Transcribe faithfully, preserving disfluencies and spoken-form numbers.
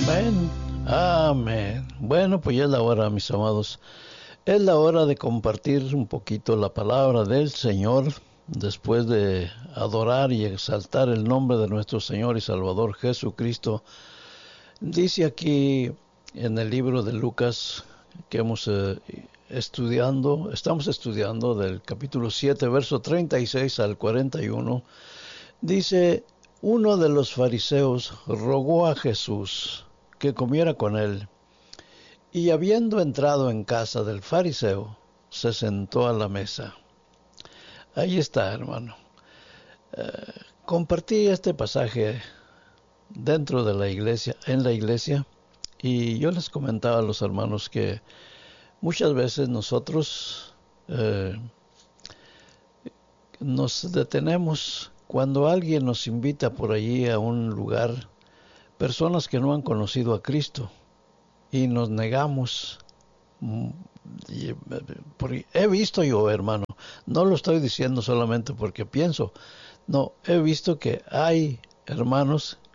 Amén. Amén. Bueno, pues ya es la hora, mis amados. Es la hora de compartir un poquito la palabra del Señor después de adorar y exaltar el nombre de nuestro Señor y Salvador Jesucristo. Dice aquí en el libro de Lucas que hemos eh, estudiando, estamos estudiando del capítulo siete, verso treinta y seis al cuarenta y uno. Dice: uno de los fariseos rogó a Jesús que comiera con él, y habiendo entrado en casa del fariseo, se sentó a la mesa. Ahí está, hermano. Eh, compartí este pasaje dentro de la iglesia, en la iglesia, y yo les comentaba a los hermanos que muchas veces nosotros eh, nos detenemos cuando alguien nos invita por allí a un lugar, personas que no han conocido a Cristo, y nos negamos. He visto yo, hermano, no lo estoy diciendo solamente porque pienso, no, he visto que hay hermanos